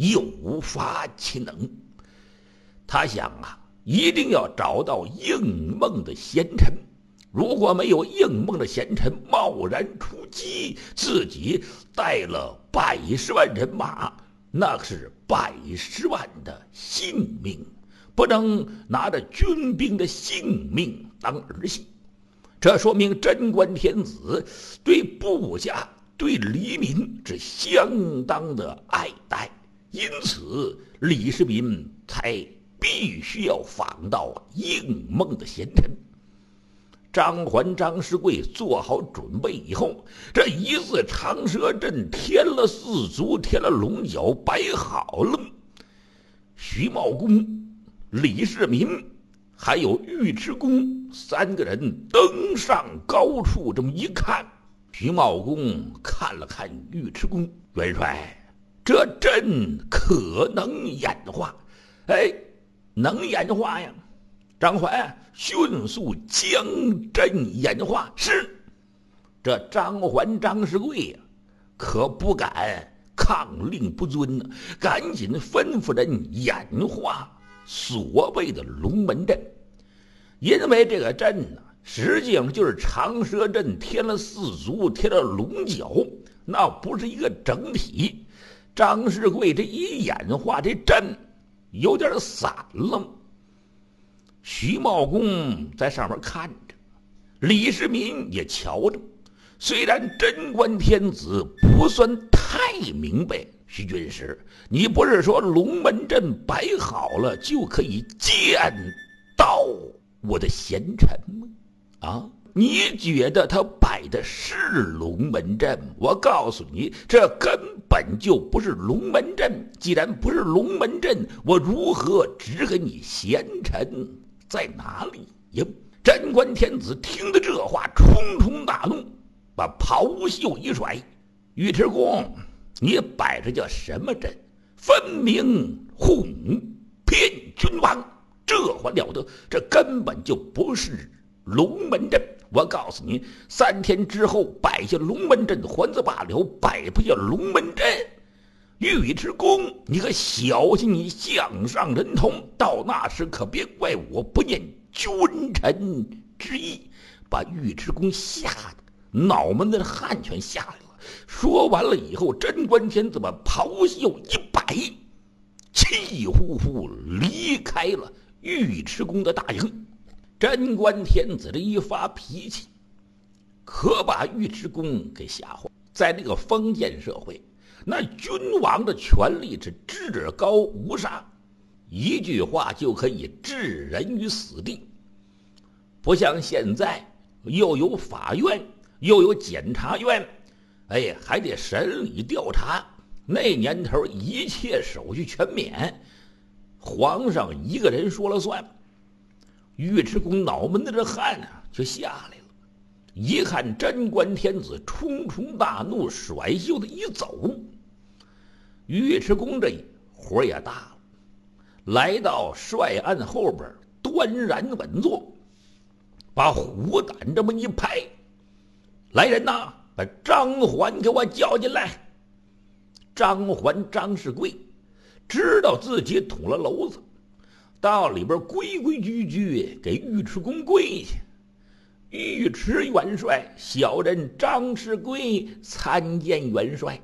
有发其能。他想啊，一定要找到应梦的贤臣，如果没有应梦的贤臣贸然出击，自己带了100万人马，那是100万的性命，不能拿着军兵的性命当儿戏。这说明贞观天子对部下对黎民是相当的爱戴，因此李世民才必须要访到应梦的贤臣。张环、张世贵做好准备以后，这一字长蛇阵添了4足，添了龙角，摆好了。徐茂公、李世民还有尉迟恭3个人登上高处，这么一看，徐茂公看了看尉迟恭，元帅，这阵可能演化？哎，能演化呀。张环迅速将阵演化。是。这张环、张世贵呀，可不敢抗令不遵呢，赶紧吩咐人演化所谓的龙门阵。因为这个阵呢，实际上就是长蛇阵添了4足，添了龙角，那不是一个整体。张世贵这一演化，这阵有点散了。徐茂公在上面看着，李世民也瞧着。虽然贞观天子不算太明白，徐军师，你不是说龙门阵摆好了就可以见到我的贤臣吗？啊，你觉得他摆的是龙门阵？我告诉你，这根本就不是龙门阵。既然不是龙门阵，我如何指给你贤臣在哪里呀？贞观天子听的这话，冲冲大怒，把袍袖一甩：“尉迟恭，你摆着叫什么阵？分明哄骗君王，这还了得？这根本就不是龙门阵。我告诉你，3天之后摆下龙门阵还则罢了，摆不下龙门阵，尉迟恭，你可小心你项上人头，到那时可别怪我不念君臣之义。”把尉迟恭吓得脑门子的汗全下来了。说完了以后，贞观天子把袍袖一摆，气呼呼离开了尉迟恭的大营。贞观天子这一发脾气，可把尉迟恭给吓坏。在那个封建社会，那君王的权力是至高无上，一句话就可以置人于死地。不像现在又有法院又有检察院，哎，还得审理调查。那年头一切手续全免，皇上一个人说了算。尉迟恭脑门子的汗啊就下来了，一看贞观天子冲冲大怒，甩袖子一走。尉迟恭这火也大了，来到帅案后边端然稳坐，把虎胆这么一拍：“来人呐，把张环给我叫进来。”张环、张世贵知道自己捅了娄子，到里边规规矩矩给尉迟恭跪下：“尉迟元帅，小人张世贵参见元帅。”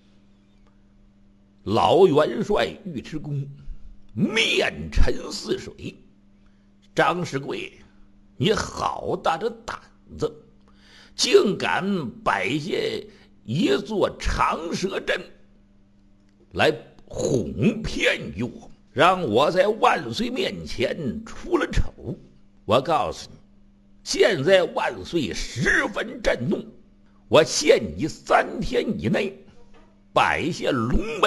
老元帅尉迟恭面沉似水：“张世贵，你好大的胆子，竟敢摆下一座长蛇阵来哄骗于我，让我在万岁面前出了丑。我告诉你，现在万岁十分震怒，我限你3天以内摆下龙门